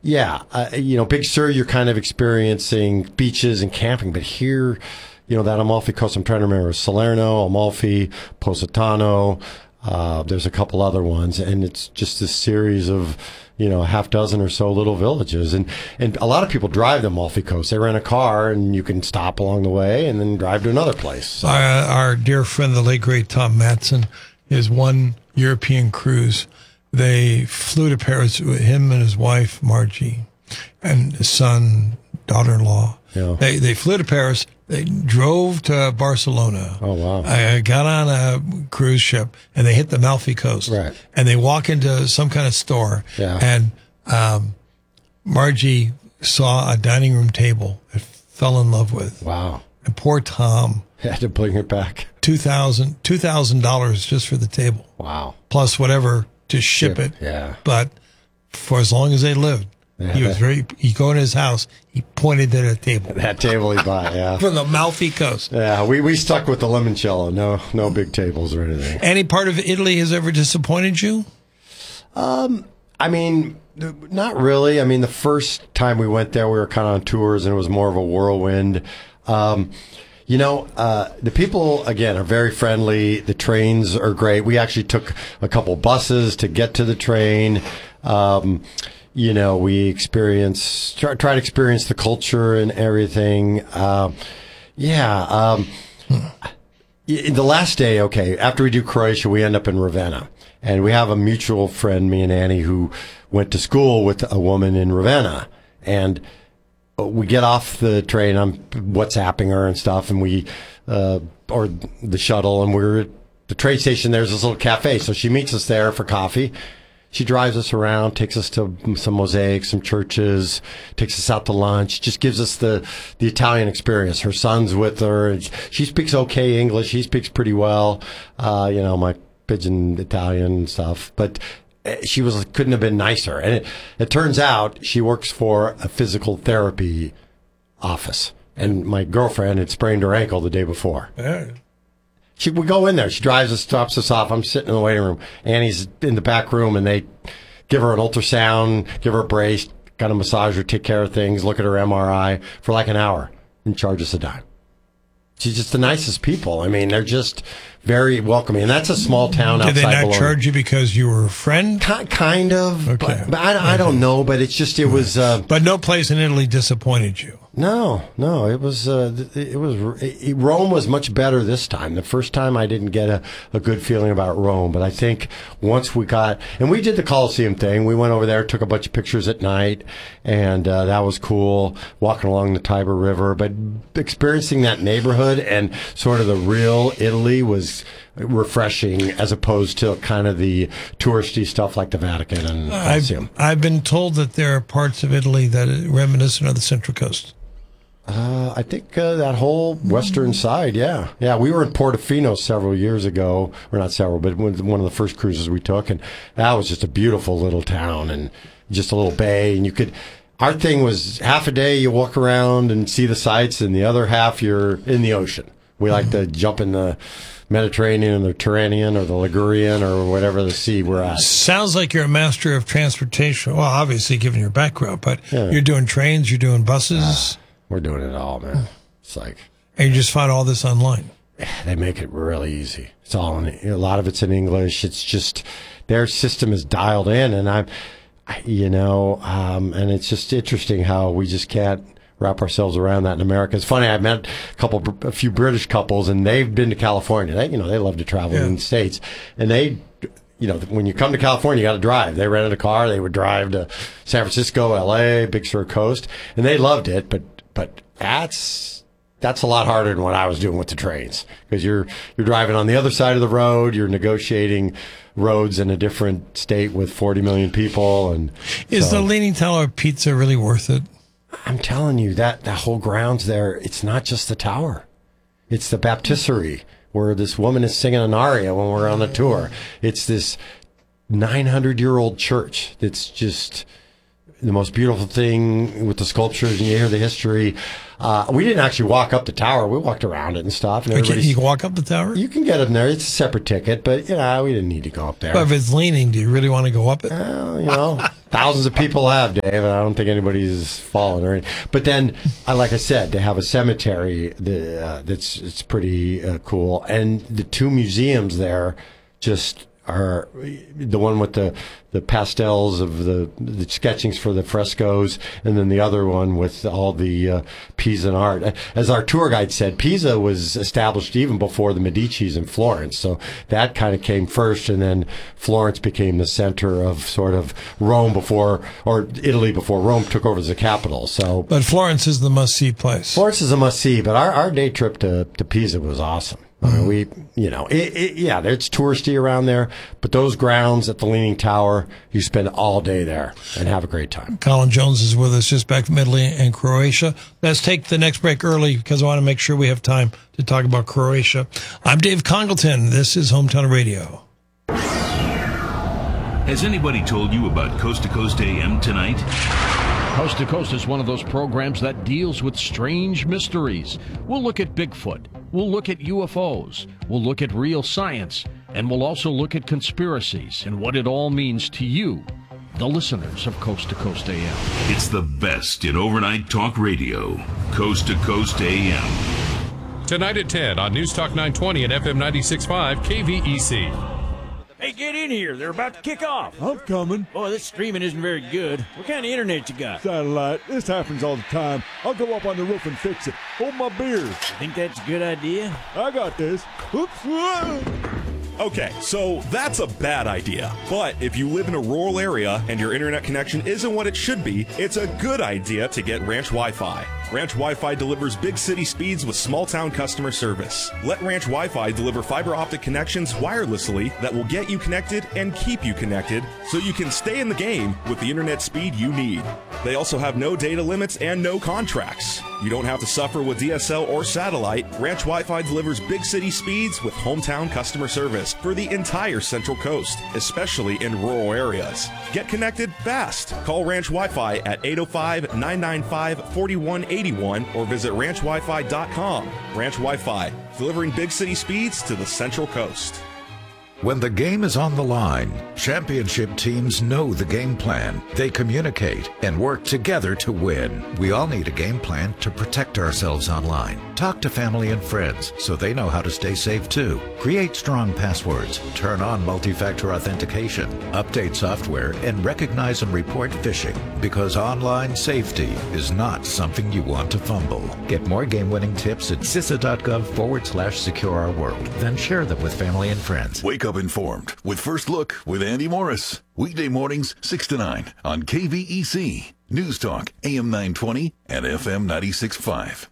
Yeah, Big Sur, you're kind of experiencing beaches and camping, but here, that Amalfi Coast, I'm trying to remember, Salerno, Amalfi, Positano, there's a couple other ones, and it's just this series of, a half dozen or so little villages. And a lot of people drive the Amalfi Coast. They rent a car, and you can stop along the way and then drive to another place. So. Our dear friend, the late, great Tom Matson, his one European cruise, they flew to Paris with him and his wife, Margie, and his son, daughter-in-law. Yeah. They flew to Paris. They drove to Barcelona. Oh, wow. I got on a cruise ship, and they hit the Amalfi Coast. Right. And they walk into some kind of store. Yeah. And Margie saw a dining room table and fell in love with. Wow. And poor Tom had to bring it back. $2,000 just for the table. Wow. Plus whatever to ship it. Yeah. But for as long as they lived, he was you go in his house, he pointed at a table. That table he bought, yeah. From the Amalfi Coast. Yeah, we stuck with the limoncello. No big tables or anything. Any part of Italy has ever disappointed you? I mean, not really. I mean, the first time we went there, we were kind of on tours, and it was more of a whirlwind. The people, again, are very friendly. The trains are great. We actually took a couple buses to get to the train. We try to experience the culture and everything. The last day, after we do Croatia, we end up in Ravenna. And we have a mutual friend, me and Annie, who went to school with a woman in Ravenna. And we get off the train. I'm WhatsApping her and stuff, and or the shuttle, and we're at the train station. There's this little cafe, so she meets us there for coffee. She drives us around, takes us to some mosaics, some churches, takes us out to lunch, just gives us the Italian experience. Her son's with her. She speaks okay English. He speaks pretty well, my pidgin Italian and stuff. But she couldn't have been nicer. And it turns out she works for a physical therapy office. And my girlfriend had sprained her ankle the day before. Yeah. We go in there. She drives us, drops us off. I'm sitting in the waiting room. Annie's in the back room, and they give her an ultrasound, give her a brace, got a massager, take care of things, look at her MRI for like an hour, and charge us a dime. She's just the nicest people. I mean, they're just very welcoming. And that's a small town outside Did they not Bologna. Charge you because you were a friend? Kind of. Okay. But I don't know. But it's just, it was... but no place in Italy disappointed you? No. It was Rome was much better this time. The first time I didn't get a good feeling about Rome. But I think once we did the Colosseum thing. We went over there, took a bunch of pictures at night. And that was cool, walking along the Tiber River. But experiencing that neighborhood and sort of the real Italy was refreshing, as opposed to kind of the touristy stuff like the Vatican and Colosseum. I've been told that there are parts of Italy that are reminiscent of the Central Coast. I think that whole western side, yeah. Yeah, we were in Portofino several years ago, or not several, but one of the first cruises we took, and that was just a beautiful little town and just a little bay, and our thing was half a day you walk around and see the sights, and the other half you're in the ocean. We like to jump in the Mediterranean or the Turanian or the Ligurian or whatever the sea we're at. Sounds like you're a master of transportation. Well, obviously, given your background, but You're doing trains, you're doing buses. We're doing it all, man. It's like... And you just find all this online. They make it really easy. It's all a lot of it's in English. It's just their system is dialed in, and and it's just interesting how we just can't wrap ourselves around that in America. It's funny. I met a few British couples, and they've been to California. They love to travel in the States, and they. When you come to California, you got to drive. They rented a car. They would drive to San Francisco, L.A., Big Sur Coast, and they loved it. But that's a lot harder than what I was doing with the trains, because you're driving on the other side of the road. You're negotiating roads in a different state with 40 million people. And is the Leaning Tower pizza really worth it? I'm telling you, that whole grounds there. It's not just the tower; it's the baptistery, where this woman is singing an aria when we're on the tour. It's this 900-year-old church that's just the most beautiful thing with the sculptures, and you hear the history. We didn't actually walk up the tower. We walked around it and stuff. And You can walk up the tower? You can get in there. It's a separate ticket, but, we didn't need to go up there. But if it's leaning, do you really want to go up it? Thousands of people have, Dave, and I don't think anybody's fallen or anything. But then, like I said, they have a cemetery it's pretty cool. And the two museums there just are the one with the pastels of the sketchings for the frescoes, and then the other one with all the Pisan art. As our tour guide said, Pisa was established even before the Medicis in Florence, so that kind of came first, and then Florence became the center of sort of Rome or Italy before Rome took over as the capital. So, but Florence is the must-see place. Florence is a must-see, but our day trip to Pisa was awesome. I mean, it's touristy around there, but those grounds at the Leaning Tower, you spend all day there and have a great time. Colin Jones is with us, just back from Italy and Croatia. Let's take the next break early because I want to make sure we have time to talk about Croatia. I'm Dave Congleton. This is Hometown Radio. Has anybody told you about Coast to Coast AM tonight? Coast to Coast is one of those programs that deals with strange mysteries. We'll look at Bigfoot. We'll look at UFOs. We'll look at real science. And we'll also look at conspiracies and what it all means to you, the listeners of Coast to Coast AM. It's the best in overnight talk radio. Coast to Coast AM. Tonight at 10 on News Talk 920 and FM 96.5 KVEC. Hey, get in here. They're about to kick off. I'm coming. Boy, this streaming isn't very good. What kind of internet you got? Satellite. This happens all the time. I'll go up on the roof and fix it. Hold my beer. You think that's a good idea? I got this. Oops. Okay, so that's a bad idea. But if you live in a rural area and your internet connection isn't what it should be, it's a good idea to get Ranch Wi-Fi. Ranch Wi-Fi delivers big city speeds with small town customer service. Let Ranch Wi-Fi deliver fiber optic connections wirelessly that will get you connected and keep you connected so you can stay in the game with the internet speed you need. They also have no data limits and no contracts. You don't have to suffer with DSL or satellite. Ranch Wi-Fi delivers big city speeds with hometown customer service for the entire Central Coast, especially in rural areas. Get connected fast. Call Ranch Wi-Fi at 805-995-4181 or visit ranchwifi.com. Ranch Wi-Fi, delivering big city speeds to the Central Coast. When the game is on the line, championship teams know the game plan. They communicate and work together to win. We all need a game plan to protect ourselves online. Talk to family and friends so they know how to stay safe too. Create strong passwords, turn on multi-factor authentication, update software, and recognize and report phishing, because online safety is not something you want to fumble. Get more game-winning tips at CISA.gov/secure our world. Then share them with family and friends. Wake up informed with First Look with Andy Morris. Weekday mornings 6 to 9 on KVEC. News Talk AM 920 and FM 96.5.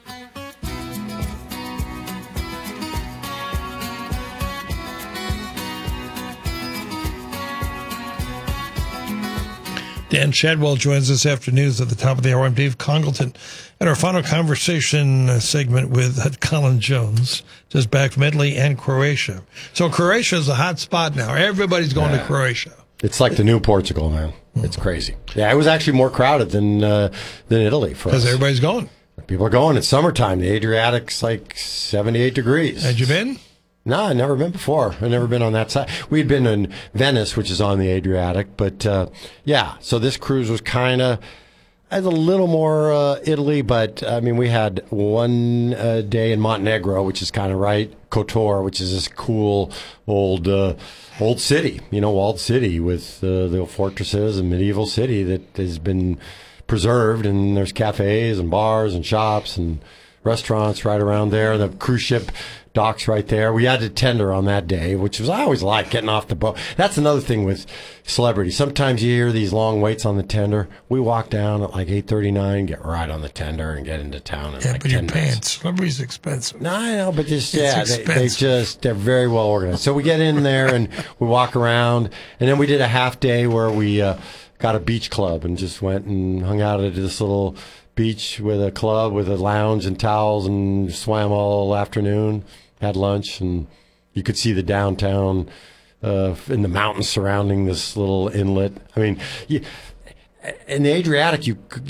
Dan Shadwell joins us after news at the top of the hour. I'm Dave Congleton. And our final conversation segment with Colin Jones, just back from Italy and Croatia. So Croatia is a hot spot now. Everybody's going to Croatia. It's like the new Portugal, man. It's crazy. Yeah, it was actually more crowded than Italy for us. Because everybody's going. People are going. It's summertime. The Adriatic's like 78 degrees. Had you been? No, I've never been before. I've never been on that side. We'd been in Venice, which is on the Adriatic. But, so this cruise was kind of a little more Italy. But, I mean, we had one day in Montenegro, which is kind of right. Kotor, which is this cool old city, walled city with the fortresses and medieval city that has been preserved. And there's cafes and bars and shops and restaurants right around there. The cruise ship docks right there. We had a tender on that day, which was, I always like getting off the boat. That's another thing with celebrities. Sometimes you hear these long waits on the tender. We walk down at like 8:39, get right on the tender and get into town in like 10 minutes. But your pants, celebrity's expensive. No, I know, but they're very well organized. So we get in there and we walk around, and then we did a half day where we got a beach club and just went and hung out at this little beach with a club with a lounge and towels and swam all afternoon, had lunch, and you could see the downtown in the mountains surrounding this little inlet. I mean, in the Adriatic,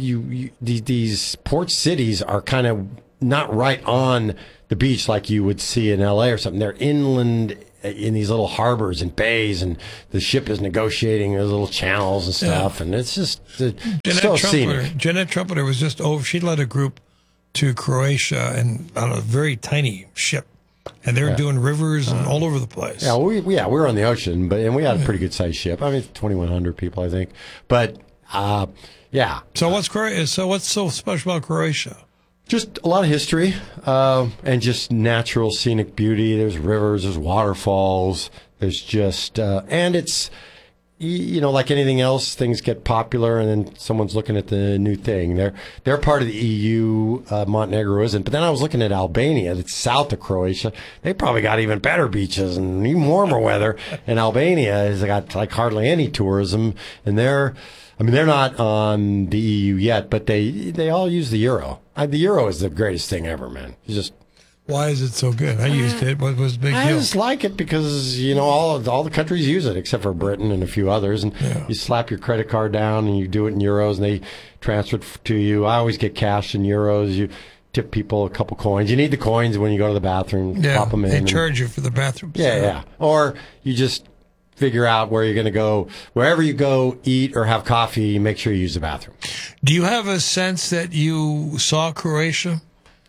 these port cities are kind of not right on the beach like you would see in LA or something. They're inland in these little harbors and bays, and the ship is negotiating those little channels and stuff, and it's just so scenic. Jeanette Trumpeter was just over. She led a group to Croatia and on a very tiny ship, and they were doing rivers and all over the place. Yeah, we were on the ocean, and we had a pretty good sized ship. I mean, 2,100 people, I think. But yeah. So what's so special about Croatia? Just a lot of history, and just natural scenic beauty. There's rivers, there's waterfalls, there's just, and it's, like anything else, things get popular and then someone's looking at the new thing. They're part of the EU, Montenegro isn't. But then I was looking at Albania, that's south of Croatia. They probably got even better beaches and even warmer weather. And Albania has got like hardly any tourism, and they're not on the EU yet, but they all use the euro. The euro is the greatest thing ever, man. It's just. Why is it so good? I used it. What was the big deal? I just like it because, all the countries use it except for Britain and a few others. And you slap your credit card down and you do it in euros and they transfer it to you. I always get cash in euros. You tip people a couple coins. You need the coins when you go to the bathroom. Pop them in. They charge you for the bathroom. Yeah. Or you just figure out where you're going to go. Wherever you go, eat or have coffee, make sure you use the bathroom. Do you have a sense that you saw Croatia?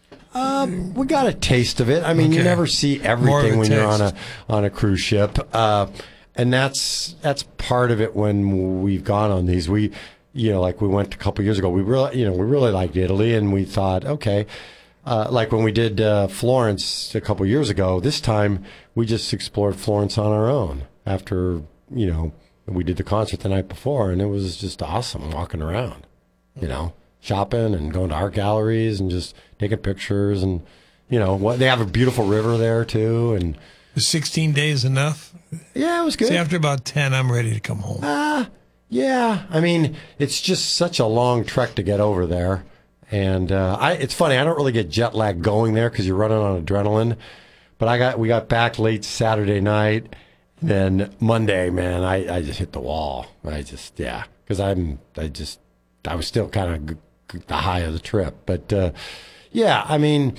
We got a taste of it. I mean, you never see everything when you're on a cruise ship, and that's part of it. When we've gone on these, like we went a couple years ago. We really liked Italy, and we thought, okay, like when we did Florence a couple years ago. This time, we just explored Florence on our own after we did the concert the night before, and it was just awesome walking around, shopping and going to art galleries and just taking pictures, and they have a beautiful river there too. And was 16 days enough? Yeah, it was good. See, after about 10, I'm ready to come home. Yeah. I mean, it's just such a long trek to get over there, and it's funny. I don't really get jet lag going there because you're running on adrenaline. But we got back late Saturday night, then Monday, man, I just hit the wall. Because I was still kind of the high of the trip. But, I mean,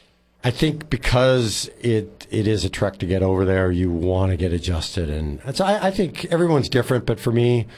I think because it is a trek to get over there, you want to get adjusted. And I think everyone's different. But for me,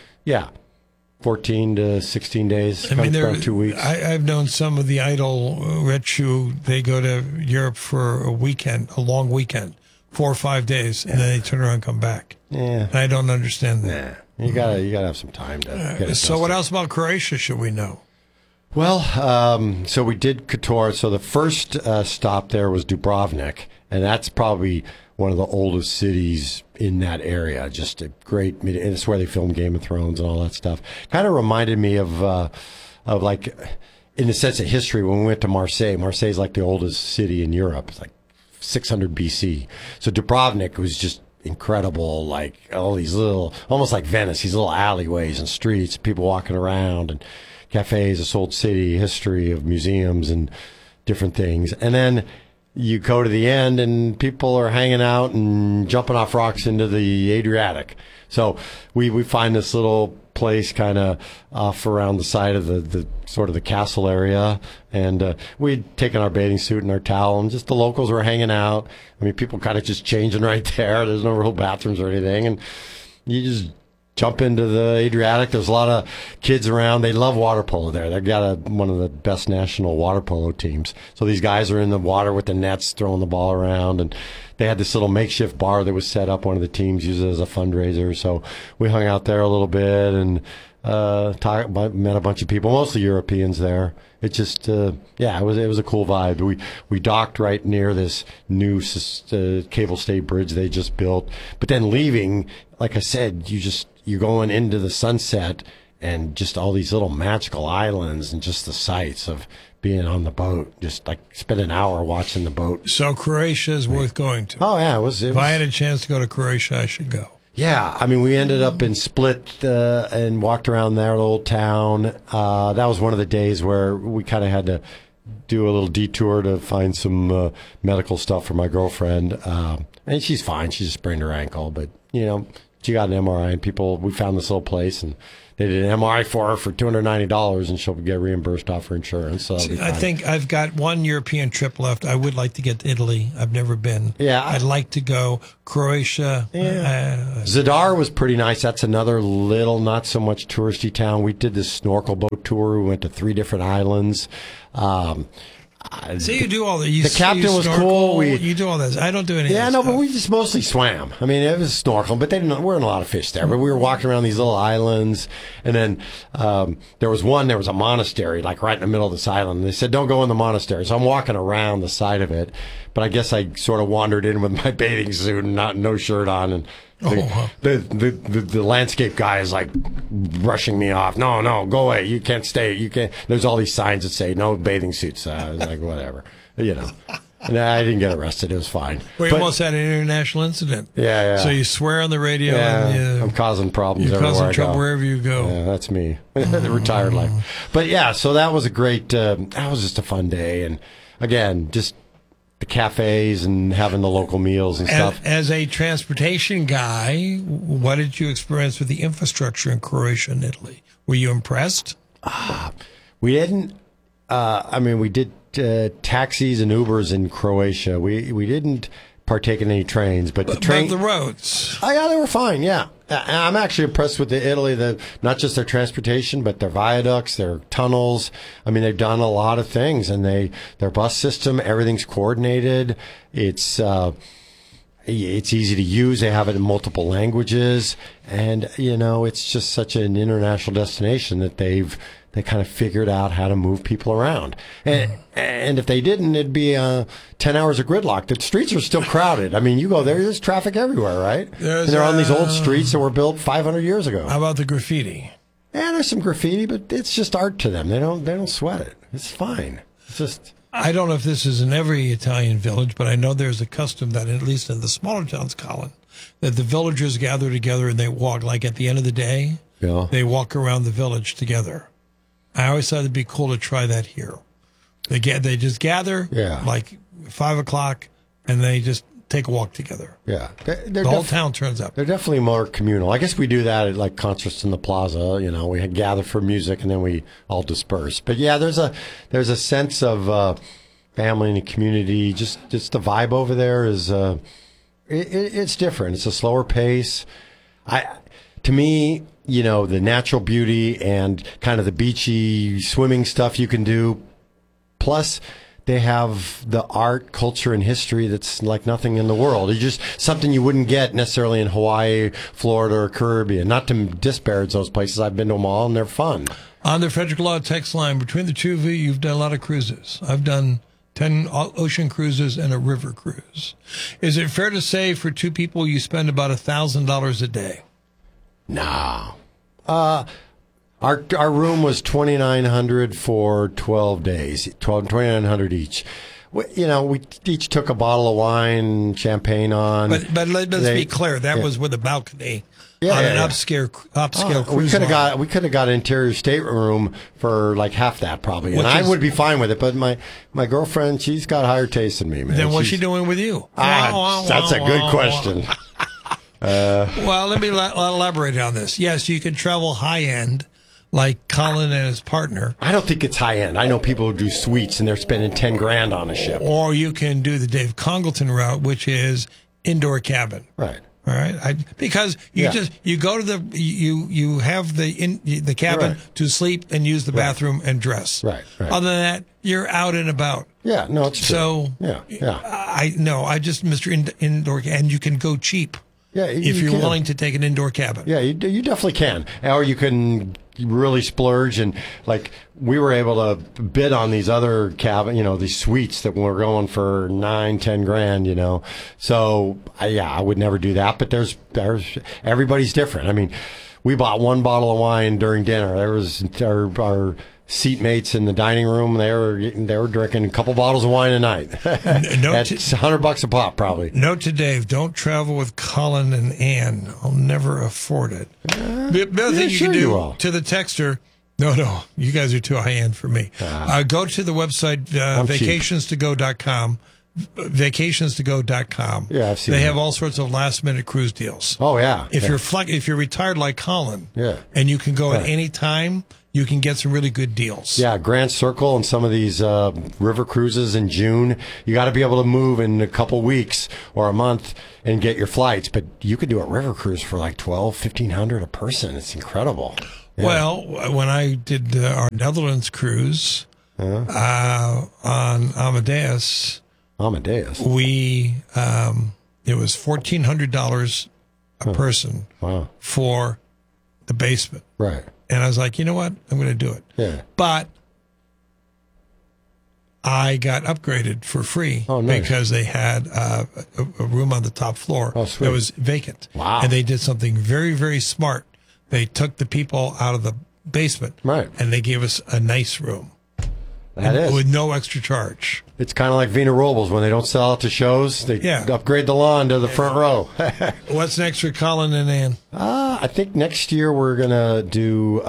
14 to 16 days, around 2 weeks. I've known some of the Idol Red Shoe, they go to Europe for a long weekend, 4 or 5 days, and then they turn around and come back. Yeah. I don't understand that. You gotta have some time to get adjusted. So what else about Croatia should we know? Well, so we did Kotor. So the first stop there was Dubrovnik, and that's probably one of the oldest cities in that area. Just a great, and it's where they filmed Game of Thrones and all that stuff. Kind of reminded me of like, in the sense of history, when we went to Marseille. Marseille is like the oldest city in Europe. It's like 600 BC. So Dubrovnik was just incredible, like all these little, almost like Venice, these little alleyways and streets, people walking around, and cafes, this old city, history of museums and different things. And then you go to the end and people are hanging out and jumping off rocks into the Adriatic. So we find this little place kind of off around the side of the sort of the castle area, and we'd taken our bathing suit and our towel, and just the locals were hanging out. I mean, people kind of just changing right there. There's no real bathrooms or anything, and you just jump into the Adriatic. There's a lot of kids around. They love water polo there. They've got one of the best national water polo teams. So these guys are in the water with the nets, throwing the ball around, and they had this little makeshift bar that was set up. One of the teams used it as a fundraiser. So we hung out there a little bit and met a bunch of people, mostly Europeans there. It just, it was a cool vibe. We docked right near this new cable stayed bridge they just built. But then leaving, like I said, you're going into the sunset and just all these little magical islands and just the sights of being on the boat. Just like spend an hour watching the boat. So Croatia is worth going to. Oh yeah, it was. If I had a chance to go to Croatia, I should go. Yeah, I mean, we ended up in Split and walked around their little town. That was one of the days where we kind of had to do a little detour to find some medical stuff for my girlfriend. And she's fine. She just sprained her ankle, but, she got an MRI, and we found this little place, and they did an MRI for her for $290, and she'll get reimbursed off her insurance. So I think I've got one European trip left. I would like to get to Italy. I've never been. Yeah, I'd like to go. Croatia. Yeah. Zadar was pretty nice. That's another little, not so much touristy town. We did this snorkel boat tour. We went to 3 different islands. So you do all that. The captain was cool. You do all this. I don't do any. Yeah, of no, stuff. but we just mostly swam. I mean, it was snorkeling, but there weren't a lot of fish there. But we were walking around these little islands, and then there was a monastery like right in the middle of this island. And they said, "Don't go in the monastery." So I'm walking around the side of it, but I guess I sort of wandered in with my bathing suit and no shirt on, and the landscape guy is like brushing me off. No, go away. You can't stay. You can't. There's all these signs that say no bathing suits. I was like, whatever, And I didn't get arrested. It was fine. We almost had an international incident. Yeah. So you swear on the radio. Yeah, and I'm causing problems everywhere causing I trouble go. wherever you go. Yeah, that's me. The retired life. But yeah, so that was a great. That was just a fun day, and again, just the cafes and having the local meals and stuff. As a transportation guy, what did you experience with the infrastructure in Croatia and Italy? Were you impressed? We didn't. We did taxis and Ubers in Croatia. We didn't partake in any trains, but the roads. Oh, yeah, they were fine. Yeah, I'm actually impressed with Italy. Not just their transportation, but their viaducts, their tunnels. I mean, they've done a lot of things, and their bus system, everything's coordinated. It's easy to use. They have it in multiple languages, and it's just such an international destination that they kind of figured out how to move people around. And if they didn't, it'd be 10 hours of gridlock. The streets are still crowded. I mean, you go there's traffic everywhere, right? And they're on these old streets that were built 500 years ago. How about the graffiti? Yeah, there's some graffiti, but it's just art to them. They don't sweat it. It's fine. It's just... I don't know if this is in every Italian village, but I know there's a custom that, at least in the smaller towns, Colin, that the villagers gather together and they walk, like at the end of the day, they walk around the village together. I always thought it'd be cool to try that here. They just gather, like 5 o'clock, and they just take a walk together. Yeah, the whole town turns up. They're definitely more communal. I guess we do that at like concerts in the plaza. We gather for music and then we all disperse. But yeah, there's a sense of family and community. Just the vibe over there is it's different. It's a slower pace. To me, the natural beauty and kind of the beachy swimming stuff you can do. Plus, they have the art, culture, and history that's like nothing in the world. It's just something you wouldn't get necessarily in Hawaii, Florida, or Caribbean. Not to disparage those places. I've been to them all, and they're fun. On the Frederick Law text line, between the two of you, you've done a lot of cruises. I've done 10 ocean cruises and a river cruise. Is it fair to say for 2 people you spend about $1,000 a day? No. Our room was $2,900 for 12 days, $2,900 each. We each took a bottle of wine, champagne on. But let's be clear, that was with a balcony on an upscale cruise line. We could have got an interior stateroom for like half that probably, and I would be fine with it. But my girlfriend, she's got higher taste than me, man. Then what's she doing with you? That's a good question. Well, let me elaborate on this. Yes, you can travel high end, like Colin and his partner. I don't think it's high end. I know people who do suites and they're spending $10,000 on a ship. Or you can do the Dave Congleton route, which is indoor cabin. Right. All right. Because you go to you have the cabin to sleep and use the bathroom and dress. Right. Other than that, you're out and about. Yeah. No, it's true. So I just Mr. Indoor, and you can go cheap. Yeah, if you're willing to take an indoor cabin. Yeah, you definitely can. Or you can really splurge, and like we were able to bid on these other cabin, these suites that were going for $9-10,000, So I would never do that. But there's everybody's different. I mean, we bought 1 bottle of wine during dinner. There was our seatmates in the dining room. They were drinking a couple bottles of wine a night. That's $100 a pop, probably. Note to Dave: don't travel with Colin and Ann. I'll never afford it. The other thing you can do to the texter. No, you guys are too high end for me. Go to the website vacationsToGo.com. vacationstogo.com. Yeah, I've seen They that. have all sorts of last-minute cruise deals. Oh, yeah. If yeah. if you're retired like Colin, Yeah. and you can go at Right. any time, you can get some really good deals. Yeah, Grand Circle and some of these river cruises in June. You got to be able to move in a couple weeks or a month and get your flights. But you could do a river cruise for like $1,500 a person. It's incredible. Yeah. Well, when I did our Netherlands cruise on Amadeus, we it was $1,400 a person for the basement. Right. And I was like, you know what? I'm going to do it. Yeah. But I got upgraded for free nice. because they had a room on the top floor sweet. that was vacant. Wow. And they did something very, very smart. They took the people out of the basement, and they gave us a nice room. That is. With no extra charge. It's kind of like Wiener Robles. When they don't sell out to shows, they upgrade the lawn to the front row. What's next for Colin and Ann? I think next year we're going to do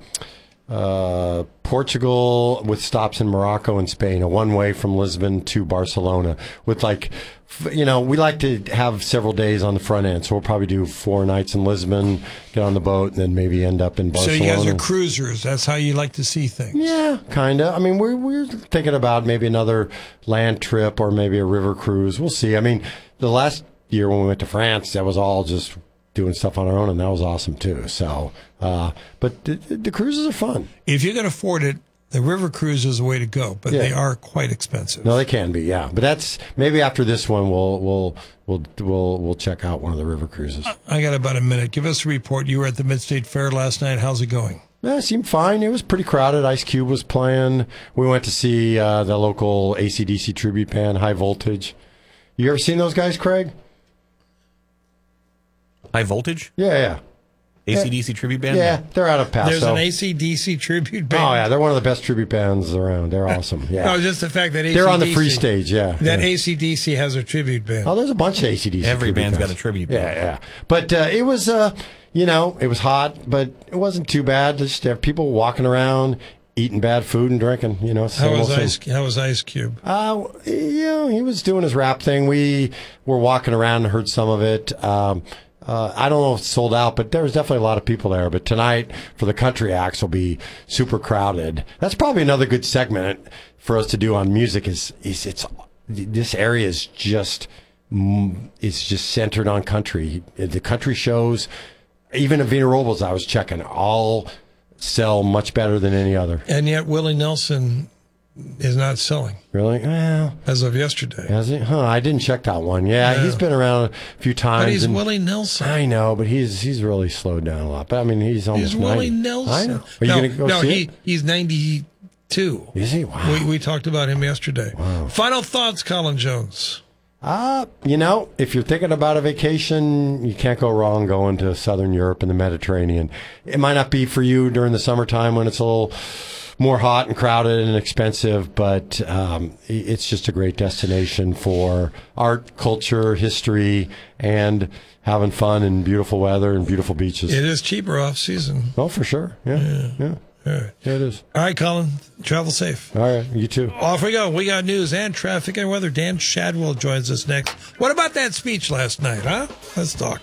Portugal with stops in Morocco and Spain, a one-way from Lisbon to Barcelona with we like to have several days on the front end. So we'll probably do 4 nights in Lisbon, get on the boat, and then maybe end up in Barcelona. So you guys are cruisers. That's how you like to see things. Yeah, kind of. I mean, we're thinking about maybe another land trip or maybe a river cruise. We'll see. I mean, the last year when we went to France, that was all just doing stuff on our own, and that was awesome too. So, but the cruises are fun. If you can afford it, the river cruise is the way to go, but they are quite expensive. No, they can be, yeah. But that's maybe after this one, we'll check out one of the river cruises. I got about a minute. Give us a report. You were at the Mid-State Fair last night. How's it going? Yeah, it seemed fine. It was pretty crowded. Ice Cube was playing. We went to see the local AC/DC tribute band, High Voltage. You ever seen those guys, Craig? High Voltage? Yeah. AC/DC tribute band? Yeah, they're out of Paso. There's an AC/DC tribute band. Oh, yeah, they're one of the best tribute bands around. They're awesome. Yeah. No, just the fact that AC/DC... They're on the free stage, yeah. That yeah. AC/DC has a tribute band. Oh, there's a bunch of AC/DC Every band's bands. got a tribute band. Yeah. But it was, it was hot, but it wasn't too bad. Just have people walking around, eating bad food and drinking, How was Ice Cube? He was doing his rap thing. We were walking around and heard some of it. I don't know if it's sold out, but there was definitely a lot of people there. But tonight, for the country acts, will be super crowded. That's probably another good segment for us to do on music. Is this area is just centered on country. The country shows, even at Wiener Robles, I was checking, all sell much better than any other. And yet Willie Nelson is not selling. Really? Well, as of yesterday. Has he? Huh, I didn't check that one. Yeah, he's been around a few times. But he's Willie Nelson. I know, but he's really slowed down a lot. But I mean, he's almost 90. Willie Nelson. I know. Are you going to go see it? He's 92. Is he? Wow. We talked about him yesterday. Wow. Final thoughts, Colin Jones. If you're thinking about a vacation, you can't go wrong going to Southern Europe and the Mediterranean. It might not be for you during the summertime when it's a little more hot and crowded and expensive, but it's just a great destination for art, culture, history, and having fun and beautiful weather and beautiful beaches. It is cheaper off season. Oh, for sure. Yeah. All right. Yeah, it is. All right, Colin. Travel safe. All right. You too. Off we go. We got news and traffic and weather. Dan Shadwell joins us next. What about that speech last night, huh? Let's talk.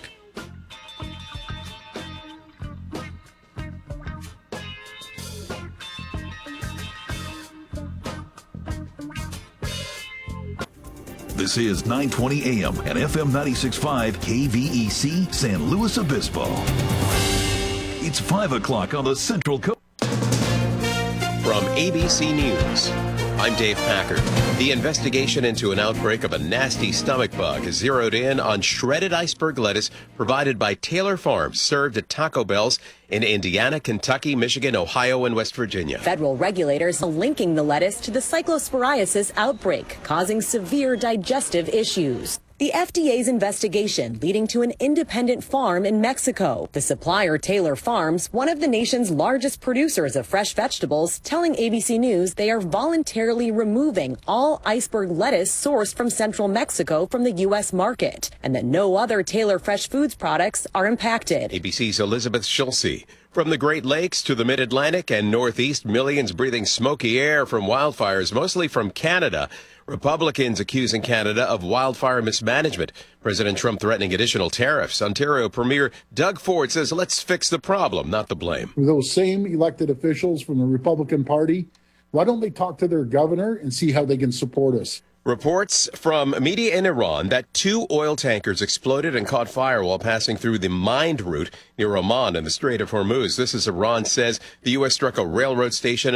This is 920 AM and FM 96.5 KVEC San Luis Obispo. It's 5 o'clock on the Central Coast. From ABC News, I'm Dave Packard. The investigation into an outbreak of a nasty stomach bug has zeroed in on shredded iceberg lettuce provided by Taylor Farms, served at Taco Bell's in Indiana, Kentucky, Michigan, Ohio, and West Virginia. Federal regulators are linking the lettuce to the cyclosporiasis outbreak, causing severe digestive issues. The FDA's investigation leading to an independent farm in Mexico. The supplier, Taylor Farms, one of the nation's largest producers of fresh vegetables, telling ABC News they are voluntarily removing all iceberg lettuce sourced from central Mexico from the U.S. market, and that no other Taylor Fresh Foods products are impacted. ABC's Elizabeth Schulze. From the Great Lakes to the Mid-Atlantic and Northeast, millions breathing smoky air from wildfires, mostly from Canada. Republicans accusing Canada of wildfire mismanagement. President Trump threatening additional tariffs. Ontario Premier Doug Ford says, let's fix the problem, not the blame. Those same elected officials from the Republican Party, why don't they talk to their governor and see how they can support us? Reports from media in Iran that 2 oil tankers exploded and caught fire while passing through the mined route near Oman in the Strait of Hormuz. This is Iran says the U.S. struck a railroad station